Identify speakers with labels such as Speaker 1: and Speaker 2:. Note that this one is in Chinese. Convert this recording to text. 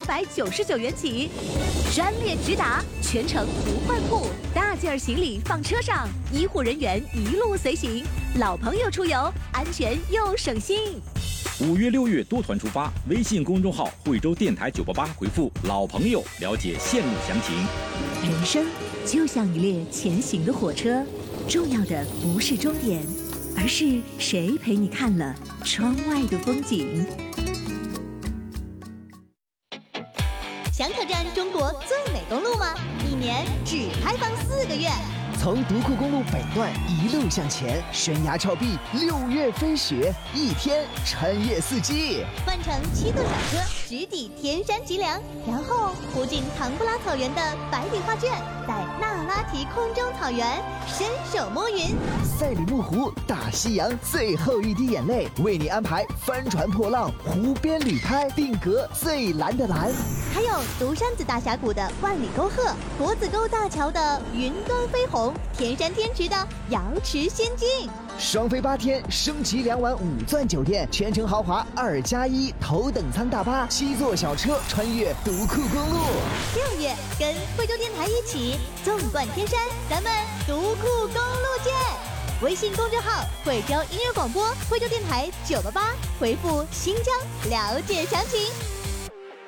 Speaker 1: 999元起，专列直达，全程不换铺，大件行李放车上，医护人员一路随行，老朋友出游，安全又省心。
Speaker 2: 5月6月多团出发，微信公众号惠州电台988回复“老朋友”了解线路详情。
Speaker 1: 人生就像一列前行的火车，重要的不是终点，而是谁陪你看了窗外的风景。
Speaker 3: 想挑战中国最美公路吗？1年只开放4个月。
Speaker 4: 从独库公路北段一路向前，悬崖峭壁，6月飞雪，1天穿越4季。
Speaker 3: 换乘7座小车，直抵天山脊梁，然后途经唐布拉草原的百里画卷，在那拉提空中草原伸手摸云。
Speaker 4: 赛里木湖，大西洋最后一滴眼泪，为你安排帆船破浪，湖边旅拍，定格最蓝的蓝。
Speaker 3: 还有独山子大峡谷的万里沟壑，国子沟大桥的云端飞鸿，天山天池的瑶池仙境。
Speaker 4: 双飞8天，升级2晚5钻酒店，全程豪华2+1头等舱大巴，7座小车穿越独库公路。
Speaker 3: 6月跟惠州电台一起纵贯天山，咱们独库公路见！微信公众号惠州音乐广播，惠州电台988，回复新疆了解详情。